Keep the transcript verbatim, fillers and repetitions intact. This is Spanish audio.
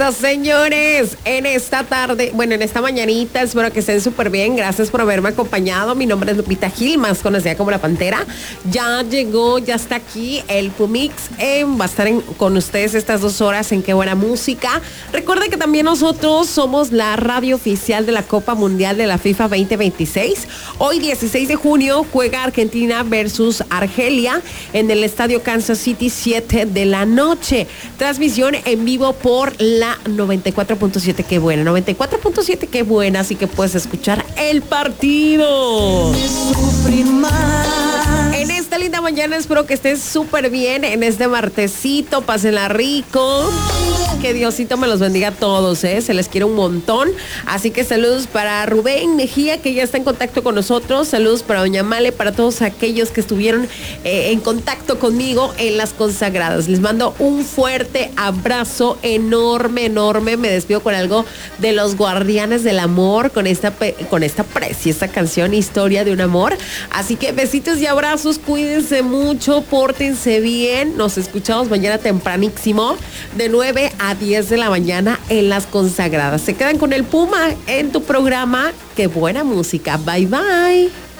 eso, señores, en esta tarde, bueno, en esta mañanita, espero que estén súper bien. Gracias por haberme acompañado. Mi nombre es Lupita Gil, más conocida como La Pantera. Ya llegó, ya está aquí el Pumix. Eh, va a estar en, con ustedes estas dos horas en Qué Buena Música. Recuerden que también nosotros somos la radio oficial de la Copa Mundial de la FIFA veinte veintiséis. Hoy, dieciséis de junio, juega Argentina versus Argelia en el estadio Kansas City, siete de la noche. Transmisión en vivo por la noventa y cuatro punto siete, qué buena, noventa y cuatro punto siete, qué buena, así que puedes escuchar el partido. En esta linda mañana espero que estés súper bien en este martesito, pásenla rico. Que Diosito me los bendiga a todos, ¿eh? Se les quiere un montón. Así que saludos para Rubén Mejía, que ya está en contacto con nosotros. Saludos para Doña Male, para todos aquellos que estuvieron eh, en contacto conmigo en las consagradas. Les mando un fuerte abrazo enorme, enorme. Me despido con algo de los Guardianes del Amor, con esta, con esta preciosa canción, Historia de un Amor. Así que besitos y abrazos, cuídense mucho, pórtense bien. Nos escuchamos mañana tempranísimo, de nueve a diez de la mañana en las consagradas. Se quedan con el Puma en tu programa Qué Buena Música. Bye, bye.